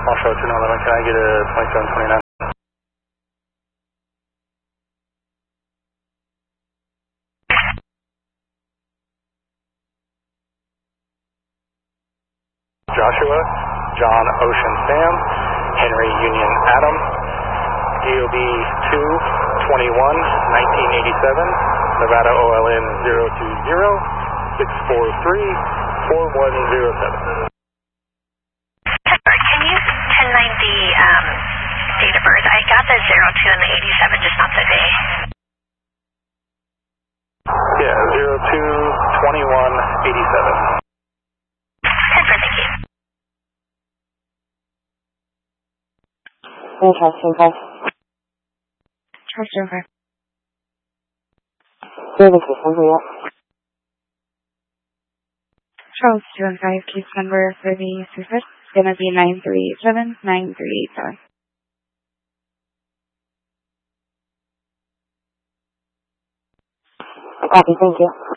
Marshall 211, can I get a 2729? Joshua, John Ocean Sam, Henry Union Adam, DOB 221 1987, Nevada OLN 020-643-4107. Can you pinline the date of birth? I got the 02 and the 87, just not the day. Yeah, 02-21-87. Thank you. Interesting, Trust over. Service system, yeah. Charles 215, case number for the surface is going to be 937-9387. Copy, thank you.